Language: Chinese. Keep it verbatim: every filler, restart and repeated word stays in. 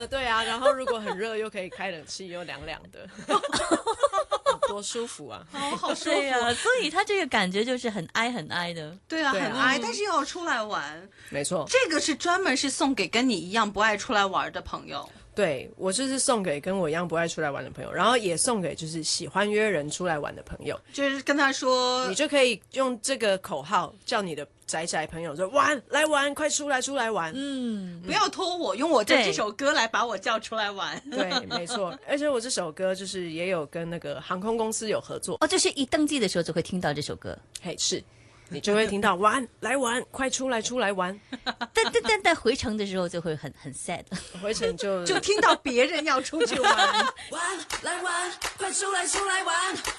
对啊，然后如果很热又可以开冷气，又凉凉的，多舒服啊！ 哦，好舒服对啊，所以他这个感觉就是很哀很哀的。 对啊， 对啊很哀，但是又要出来玩。 没错， 这个是专门是送给跟你一样不爱出来玩的朋友。 对，我就是送给跟我一样不爱出来玩的朋友，然后也送给就是喜欢约人出来玩的朋友， 就是跟他说， 你就可以用这个口号叫你的宅宅朋友说玩来玩，快出来出来玩。 嗯， 不要拖我，用我这对这首歌来把我叫出来玩。 对，没错，而且我这首歌就是也有跟那个航空公司有合作， 哦，就是一登记的时候就会听到这首歌， 嘿，是你就会听到玩来玩，快出来出来玩， 但但但但回程的时候就会很很 sad。 回程就就听到别人要出去玩。 玩来玩，快出来出来玩，